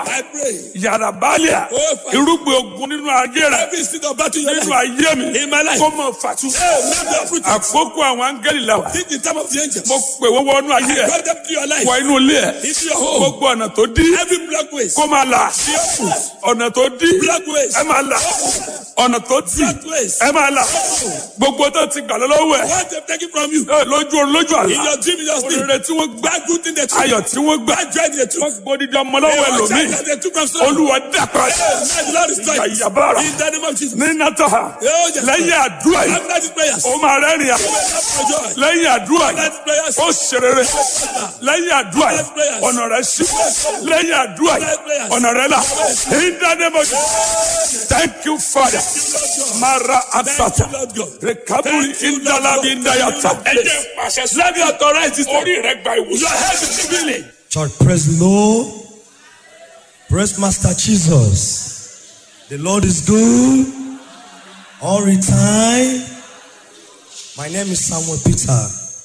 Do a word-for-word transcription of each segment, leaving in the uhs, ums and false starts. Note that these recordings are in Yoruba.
I pray. Yàrá Bálíà. Oh, Father. Irúgbìn ogun nínú ayé rẹ̀. Every seed of battle in your Nínú life. ayé mi. In my life. Kó mọ fàtú. Hey, let me uproot it. Àkókò àwọn áńgẹ́lì la wà. This is the time of the angels. Mo pè wọ́n wọnú ayé I ẹ̀. call them to your life. Wọ inú ilé ẹ̀. Into your home. Gbogbo ọ̀nà tó dí. Every black ways. Kó máa là. Ọ̀nà tó dí. Black ways. Ẹ máa là. Ọ̀nà tó tì. Black ways. Ẹ máa là. Gbogbo tó ti gbà lọ́wọ́ ẹ̀. What they've taken from you. Ẹ, lójú orun lójú àlá. In your dream, in your sleep. Òrèrè tí wọ́n gbà. Bad good thing they took. Ayọ̀ tí wọ́n gbà. Bad joy they took. Wọ́n gbódìdí ọmọ They lọ́wọ́ were ẹlòmíì. child that they took from someone. Olúwa dàpọ̀. Hey, the Lord is trying. Yàyàbára. In the name of Jesus. Ní Nátàhà. Oh, yes. Lẹ́yìn àdúrà yìí. After these prayers. Ó máa rẹ́rìn àpò. For joy. Lẹ́yìn àdúrà After yìí. these prayers. Ó ṣerere. Lẹ́yìn àdúrà yìí. Ọ̀nà rẹ̀ ṣí. Lẹ́yìn àdúrà yìí. Ọ̀nà rẹ̀ là. In the name of Jesus. Thank you, Father. Mara Asata. Lord God. Rekaburi Indalabi Indayata. Let me authorize this. Orí rẹ̀ gba ìwòsàn. Your head is healing. Church, praise the Lord. Praise Master Jesus. The Lord is good all the time. My name is Samuel Peter.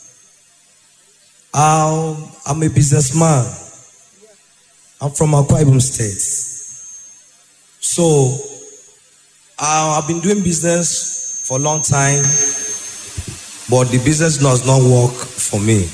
Um, I'm a businessman. I'm from Akwa Ibom State. So, uh, I've been doing business for a long time, but the business does not work for me.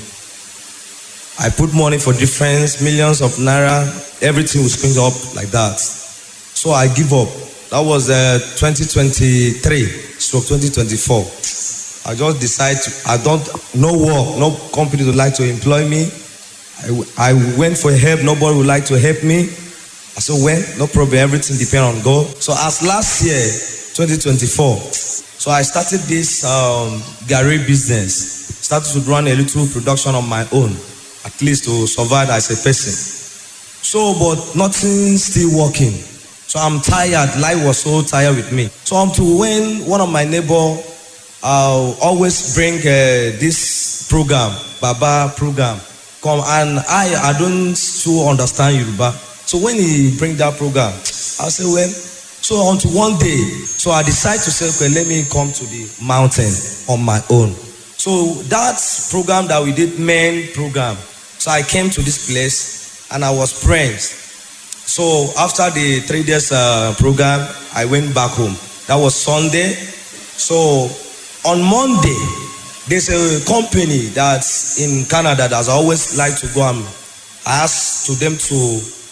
I put money for difference, millions of naira, everything will spring up like that. So I give up. That was uh, twenty twenty-three, so twenty twenty-four. I just decided to, I don't, no work, no company would like to employ me. I, I went for help, nobody would like to help me. I said, well, no problem, everything depends on God. So as last year, twenty twenty-four, so I started this um, garage business. Started to run a little production on my own, at least to survive as a person. So, but nothing still working. So I'm tired. Life was so tired with me. So until when one of my neighbor uh, always bring uh, this program, Baba program, come and I I don't so understand Yoruba. So when he bring that program, I say, well, so until one day, so I decide to say, okay, let me come to the mountain on my own. So that program that we did, main program. So I came to this place and I was praying. So after the three days uh, program, I went back home. That was Sunday. So on Monday, there's a company that's in Canada that I always like to go and ask to them to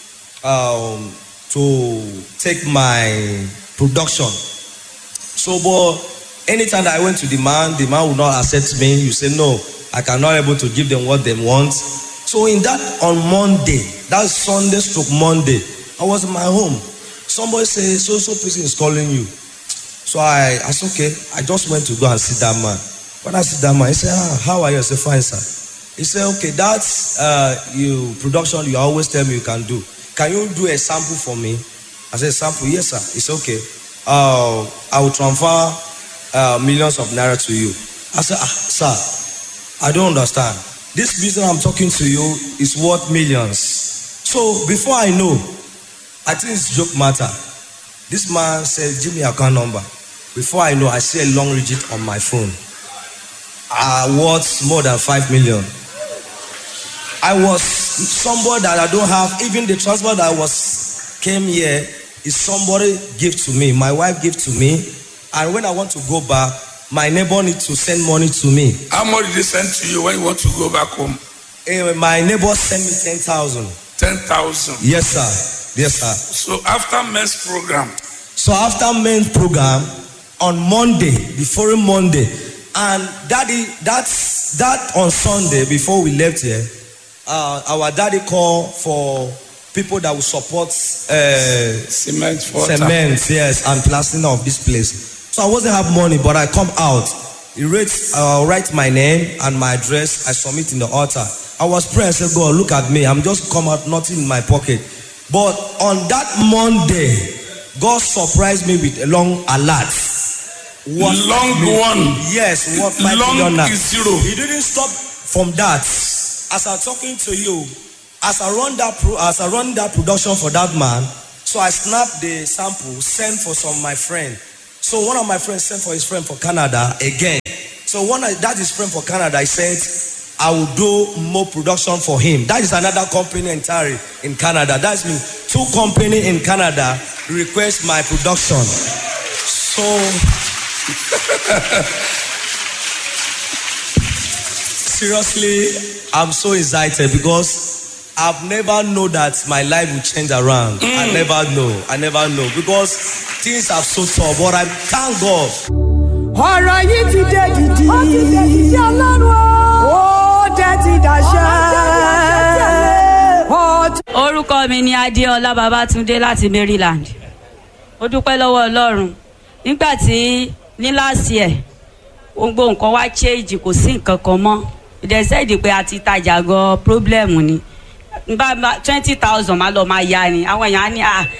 um, to take my production. So, but anytime that I went to the man, the man would not accept me. You say no, I cannot able to give them what they want. So in that on Monday, that Sunday stroke Monday, I was in my home. Somebody say, so so person is calling you. So I, I said, okay, I just went to go and see that man. When I see that man, he said, ah, how are you? I said, fine, sir. He said, okay, that's uh, you production you always tell me you can do. Can you do a sample for me? I said, sample? Yes, sir. He said, okay. Uh, I will transfer uh, millions of naira to you. I said, ah, sir, I don't understand. This business I'm talking to you is worth millions. So before I know, I think it's joke matter. This man said, give me account number. Before I know, I see a long digit on my phone. I worth more than five million. I was somebody that I don't have. Even the transport that I was came here is somebody give to me. My wife gave to me. And when I want to go back, my neighbor needs to send money to me. How much did they send to you when you want to go back home? Uh, my neighbor sent me ten thousand. ten thousand. Yes, sir. Yes, sir. So after men's program. So after men's program, on Monday, before Monday, and daddy, that's that on Sunday before we left here, uh, our daddy called for people that will support uh, cement, cement, yes, and plastering of this place. So I wasn't have money, but I come out. He writes, uh, write my name and my address. I submit in the altar. I was praying. I said, God, look at me. I'm just come out, nothing in my pocket. But on that Monday, God surprised me with a long alert. What long one? Yes, what five long million now. Is zero. He didn't stop from that. As I'm talking to you, as I run that pro, as I run that production for that man, so I snapped the sample, sent for some of my friend. So one of my friends sent for his friend for Canada again. So one of that is friend for Canada, I said, I will do more production for him. That is another company entirely in Canada. That's me. two companies in Canada request my production. So, seriously, I'm so excited because I've never known that my life will change around. Mm. I never know. I never know because things are so tough. But I thank God. ọ̀rọ̀ yìí ti dé dìdì. ó ti dé dìdì ọlọ́run o. ó dé ti dàṣẹ. orúkọ mi ni Adéọlá Babátúndé láti Maryland. ó dúpẹ́ lọ́wọ́ ọlọ́run nígbà tí ní last year gbogbo nǹkan wá change kò sí nǹkan kan mọ́ ìdẹ́sẹ́ẹ̀dì pé a ti tajà gan problem ni nígbà twenty thousand máa lọ máa ya ni àwọn èèyàn á ní à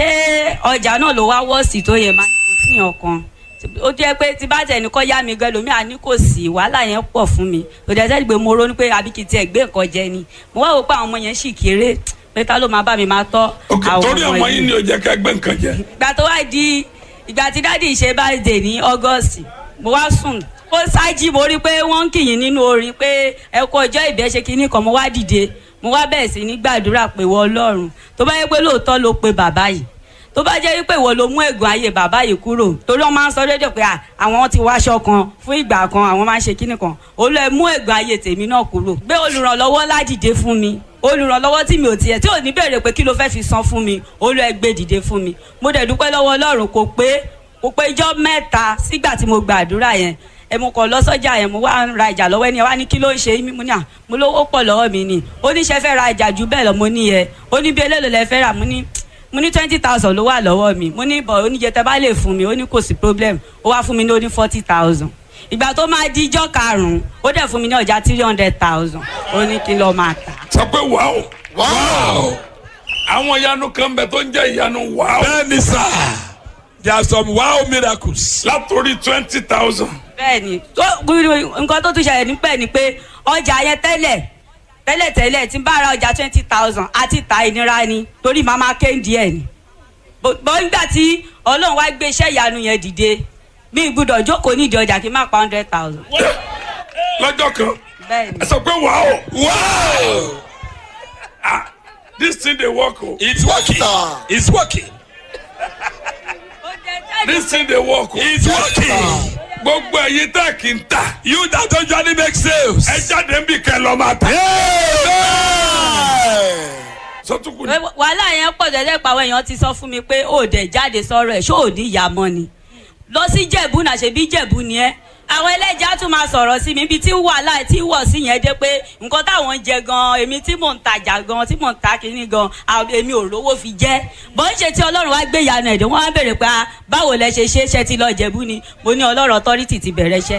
ṣé ọjà náà ló wá wọ́ọ̀sì tó yẹ máa ní kò sí ọ̀kan ó jẹ́ pé tí bá tẹ̀ ní kọ́ yá mi gan lómi àní kò sí wàhálà yẹn pọ̀ fún mi ìdẹ́sẹ́ẹ̀dì pé mo ronú pé àbí kì í tiẹ̀ gbé nǹkan jẹ ni mo wá wò pé àwọn ọmọ yẹn sì kéré pé ta ló máa bá mi máa tọ́ àwọn ọmọ yìí. torí ọmọ yìí ni ó jẹ́ ká gbé nǹkan jẹ. ìgbà tó wá di ìgbà tí dádì ṣe birthday ní August mo wá sùn ó ṣáájì mo rí pé wọ́n ń kìyìn nínú orin pé ẹ kú ọjọ́ ìbí ẹ ṣe kinní kan mo wá dìde mo wá bẹ̀rẹ̀ sí ní gbàdúrà pé wọ Ọlọ́run tó bá yẹ pé lóòótọ́ ló pe bàbá yìí tó bá jẹ́ wípé ìwọ ló mú ègún ayé bàbá yìí kúrò torí wọ́n máa ń sọ rédíò pé àwọn ti wáṣọ kan fún ìgbà kan àwọn máa ń ṣe kinní kan olú ẹ mú ègún ayé tèmi náà kúrò gbé olùrànlọ́wọ́ ládìde fún mi olùrànlọ́wọ́ tí mi ò tiẹ̀ tí ò ní bèrè pé kí ló fẹ́ fi san fún mi olú ẹ gbé dìde fún mi mo dẹ̀ dúpẹ́ lọ́wọ́ Ọlọ́run kò pé kò pé ijọ́ mẹ́ta sígbà tí mo gbàdúrà yẹn ẹ mo kàn lọ sọ́jà yẹn mo wá ń ra ìjà lọ́wọ́ ẹni ẹ wá ní kí ló ń ṣe mí mo ní à mo lówó pọ̀ lọ́wọ́ mi ni ó ní ṣe fẹ́ ra ìjà jù bẹ́ẹ̀ lọ mo ní yẹ ó ní bí eléèlò lẹ fẹ́ rà mo ní mo ní twenty thousand ló wà lọ́wọ́ mi mo ní bọ̀ oníjẹ tẹ bá lè fún mi ó ní kò sí problem ó wá fún mi ní ó ní forty thousand ìgbà tó máa di ijọ́ karùn-ún ó dẹ̀ fún mi ní ọjà three hundred thousand ó ní kí n lọ máa tà. sọ pé wàá wàá àwọn ìyanu kan bẹ tó ń jẹ́ ìyanu wàá. bẹ́ẹ̀ni sá there are some wow miracles. látòrí twenty thousand. bẹ́ẹ̀ni nǹkan tó tún ṣẹlẹ̀ nípẹ́ ni pé ọjà yẹn tẹ́lẹ̀ tẹ́lẹ̀ tẹ́lẹ̀ tí n bá ra ọjà twenty thousand àti ta ìnira ni torí màmá kéńdì ẹ̀ ni bọ́ nígbà tí Ọlọ́run wá gbé iṣẹ́ ìyanu yẹn dìde mi gbọ́dọ̀ jókòó nídìí ọjà kí n má pa hundred thousand. lọ́jọ́ kan bẹ́ẹ̀ni. ẹ sọ pé wàá o. wow ah this thing dey work o. it's working it's working. this thing dey work o. it's working. gbogbo ẹ̀yin tẹ́ kì í ta. you that don't usually make sales. ẹ jáde ń bí kẹ́ lọ máa ta. sọtúkù ni. wàhálà yẹn pọ̀ jẹ́jẹ́ pa àwọn èèyàn ti sọ fún mi pé ó dẹ̀ jáde sọ̀rọ̀ ẹ̀ ṣó ò ní ìyá mọ́ ni lọ sí Jẹ̀bú náà ṣe bí Jẹ̀bú ni ẹ́ àwọn ẹlẹ́jà tún máa sọ̀rọ̀ sí mi ibi tí wàhálà tí wọ̀ sí yẹn dé pé nǹkan táwọn ń jẹ gan èmi tí mò ń tajà gan tí mò ń ta kínní gan èmi ò rówó fi jẹ́ bọ́n ṣe tí Ọlọ́run wá gbé ìyanu ẹ̀dẹ̀ wọ́n á bèrè pé báwo lẹ ṣe ṣe ṣe ti lọ Jẹ̀bú ni mo ní Ọlọ́run authority ti bẹ̀rẹ̀ iṣẹ́.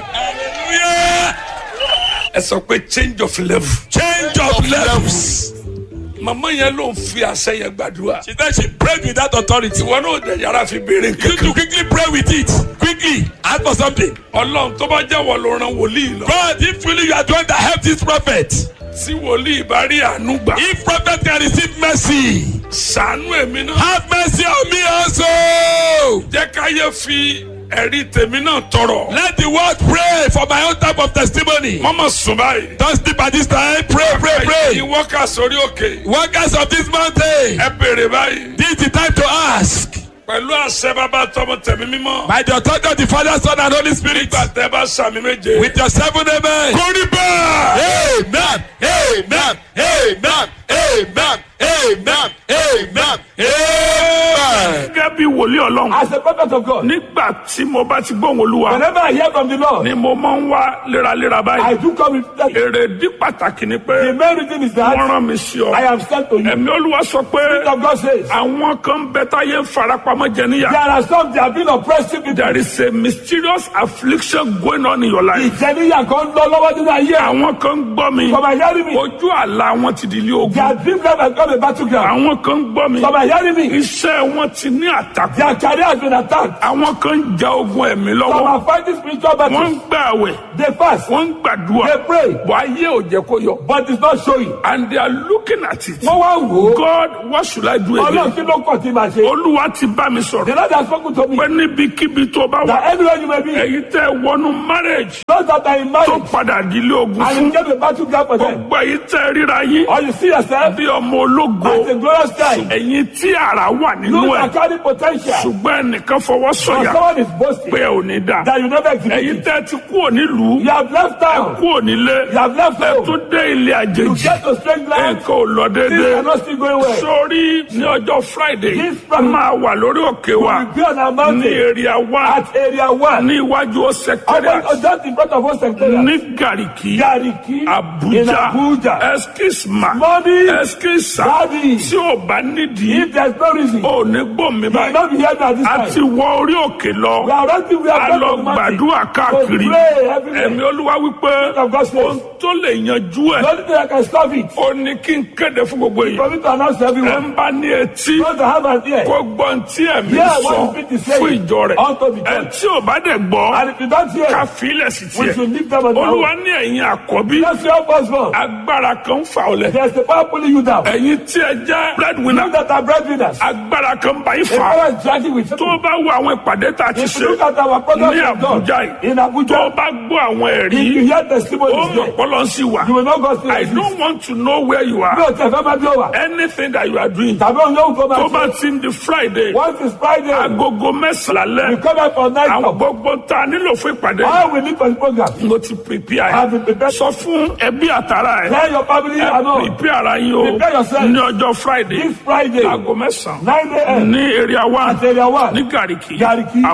ẹ sọ pé change of level. change of levels. mama yẹn ló ń fi àṣẹ yẹn gbàdúrà. she said she prayed with that authority. ìwọ náà dẹ̀ yàrá fi béèrè you need to kankan. quickly pray with it quickly ask for something. Ọlọ́run tó bá jẹ́ wọ́n ló ran wòlíì lọ. God if really you are the one that help this prophet. tí wòlíì bá rí àánú gbà. if prophet can receive mercy. ṣàánú èmi náà. have mercy on me also. jẹ́ káyé fi ẹ̀rí tèmi náà tọrọ. let the world pray for my own type of testimony. mọ́mọ́ sùn báyìí. don't sleep at this time pray pray pray. ìwọ́kà sórí òkè. workers of this mountain. ẹ béèrè báyìí. this is the time to ask. pẹ̀lú àṣẹ bàbá tọmọ tẹ̀mí mímọ́. by the authority of the Father, Son, and Holy Spirit. nígbà tẹ́ bá sàmì méje. with your seven amen. kórì bẹ́ẹ̀. amen amen amen amen amen amen amen. gẹ́gẹ́ bí wòlíì Ọlọ́run. As a prophet of God, nígbà tí mo bá ti gbóhùn Olúwa. whenever I hear from the Lord, ni mo máa ń wá léraléra I báyìí. do come with that. èrèdí pàtàkì ni The pé main reason is wọ́n that rán mi sí ọ. I am sent to you. ẹ̀mí Olúwa sọ pé Spirit of God says, àwọn kan bẹ táyé ń farapamọ́ jẹ níyà. there are some that have been oppressive people. There is a mysterious affliction going on in your life. Ìjẹniyà kan lọ lọ́wọ́ nínú ayé. àwọn kan ń gbọ́ mi. Some are hearing me. ojú àlá wọn ti di ilé ogun. Their dream life has become a battleground. àwọn kan ń gbọ́ mi. Some are hearing me. iṣẹ́ wọn ti ní àtakò. Their career has been attacked. àwọn kan ń ja ogun ẹ̀mí Some lọ́wọ́. are fighting spiritual wọ́n ń battles. gbààwẹ̀. They fast. wọ́n ń gbàdúrà. They pray. bọ́ ayé ò jẹ́ kó yọ. But it's not showing. and they are looking at it. Wọ́n wá wò ó. God, what should I do Ọlọ́run again? kí ló kọ̀ tí màá ṣe? Olúwa ti bá mi The sọ̀rọ̀. Lord has spoken to me pé níbikíbi tó bá wà. that anywhere you may be, èyí tẹ́ wọnú marriage. those that are in tó marriage padà dílé ogun and fún. you get a battle ground for them. gbogbo yìí tẹ́ ríra yín Or you see yourself bí ọmọ ológo. as a glorious guy. ẹ̀yin tí ara wà nínú You ẹ̀. are carrying potential. ṣùgbọ́n ẹnìkan fọwọ́ But sọ̀yà someone is boasting pé ò ní dá. that you never exhibit ẹ̀yin it. tẹ́ ti kú nílùú. You have left town. kú nílé. You have left ẹ home. tún dé ilé You àjèjì. get to strange land. nǹkan ò lọ Things déédéé. are not still going well. sórí ní ọjọ́ friday This a Friday, máa wà lórí òkè wa we will be on our ní mountain area one at area one. ní iwájú About secretariat just in front of us secretariat. ní Gariki Gariki in Abuja Abuja. eskisma Money, eskisa Daddy. tí ò bá nídìí If there's no reason, ò ní gbòmí you will báyìí not be here at this a ti time. wọ orí òkè lọ We are ready, we a are lọ going to mountain. gbàdúrà To káàkiri pray everywhere. ẹ̀mí olúwa wípé Of God's ohun name. tó lè yanjú ẹ̀ The only thing I can stop it ó ní kí n kéde fún gbogbo for èèyàn me to announce to ẹ̀ everyone. ń bá ní etí Those that have an ear, kó gbọ́n tí ẹ̀mí hear sọ what the Spirit is saying fún ìjọ rẹ̀ unto the ẹ̀ church. tí ò bá dẹ̀ gbọ́ And if you don't hear, ká fílẹ̀ sí we tiẹ̀ should leave them on their olúwa own. ní ẹ̀yin àkọ́bí That's your first one. agbára kan fà ọ́ lẹ̀ There's a power pulling you down. ẹ̀yin tí ẹ jẹ́ breadwinner You that are breadwinners, agbára kan bá yín the fà power is dragging with tó you. bá wo àwọn ìpàdé tá a ti If ṣe you look at our program ní of God Àbújá yìí in tó Abuja, bá gbọ́ àwọn ẹ̀rí if you hear ó testimonies mọ̀ there, pọ́lọ́ sí wa you will not go through I this. don't want to know where you are No, tẹ̀fẹ́ máa bí ó wà. anything that you are doing Tàbí òun yóò kó tó máa bá ṣe. ti ń di Friday Once it's Friday, agogo mẹ́sàn-án we lẹ́ come out for night àwọn talk. gbogbo tá a nílò fún ìpàdé All we need for the program, mo ti prepare have been prepared. sọ fún ẹbí àtàrà ẹ Tell your family ẹ and all. prepare ara yín o Prepare yourself. ní ọjọ́ Friday This Friday, aago mẹ́sàn-án nine a.m. ní area one at area one. ní Gariki Gariki.